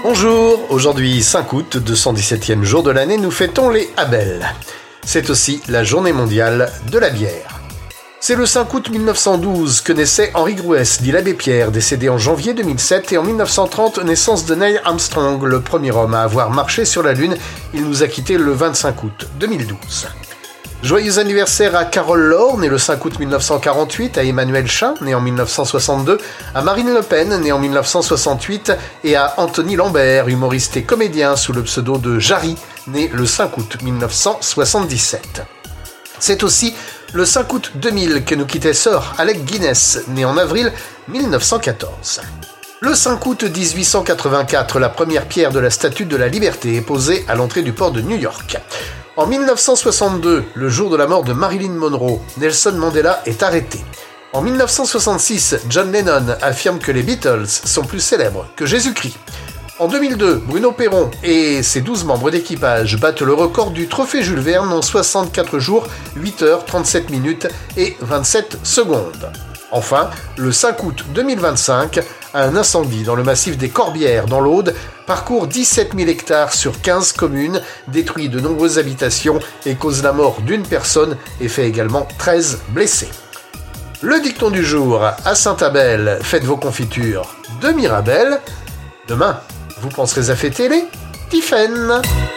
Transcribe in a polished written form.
Bonjour, aujourd'hui 5 août, 217e jour de l'année, nous fêtons les Abel. C'est aussi la journée mondiale de la bière. C'est le 5 août 1912 que naissait Henri Grouès, dit l'abbé Pierre, décédé en janvier 2007, et en 1930, naissance de Neil Armstrong, le premier homme à avoir marché sur la Lune. Il nous a quittés le 25 août 2012. Joyeux anniversaire à Carole Laure, née le 5 août 1948, à Emmanuel Chin, né en 1962, à Marine Le Pen, née en 1968, et à Anthony Lambert, humoriste et comédien sous le pseudo de Jarry, né le 5 août 1977. C'est aussi le 5 août 2000 que nous quittait Sir Alec Guinness, né en avril 1914. Le 5 août 1884, la première pierre de la Statue de la Liberté est posée à l'entrée du port de New York. En 1962, le jour de la mort de Marilyn Monroe, Nelson Mandela est arrêté. En 1966, John Lennon affirme que les Beatles sont plus célèbres que Jésus-Christ. En 2002, Bruno Perron et ses 12 membres d'équipage battent le record du trophée Jules Verne en 64 jours, 8 heures, 37 minutes et 27 secondes. Enfin, le 5 août 2025, un incendie dans le massif des Corbières, dans l'Aude, parcourt 17 000 hectares sur 15 communes, détruit de nombreuses habitations et cause la mort d'une personne et fait également 13 blessés. Le dicton du jour, à Saint-Abel, faites vos confitures de Mirabelle. Demain, vous penserez à fêter les Tiphaine.